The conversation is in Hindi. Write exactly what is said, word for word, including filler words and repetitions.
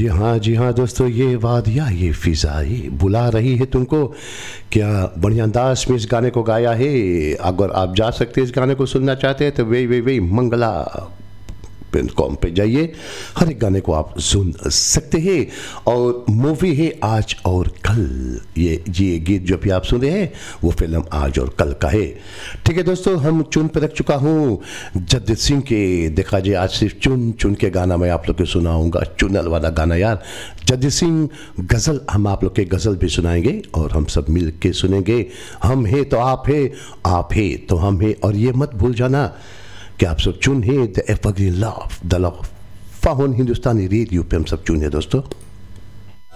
जी हाँ, जी हाँ दोस्तों, ये वादियाँ ये फ़िज़ा ये बुला रही है तुमको। क्या बढ़िया अंदाज़ में इस गाने को गाया है। अगर आप जा सकते हैं इस गाने को सुनना चाहते हैं तो वे वे वे मंगला कॉम पे जाइए, हर एक गाने को आप सुन सकते हैं। और मूवी है आज और कल। ये ये गीत जो भी आप सुन रहे हैं वो फिल्म आज और कल का है। ठीक है दोस्तों, हम चुन पे रख चुका हूँ जगजीत सिंह के। देखा जी, आज सिर्फ चुन चुन के गाना मैं आप लोग को सुनाऊंगा, चुनल वाला गाना यार। जगजीत सिंह गज़ल, हम आप लोग के गज़ल भी सुनाएंगे और हम सब मिल के सुनेंगे। हम हैं तो आप है, आप है तो हम हैं। और ये मत भूल जाना कि आप सब चुन है the evergreen love, the love faun Hindustani radio पे हम सब चुन है दोस्तों।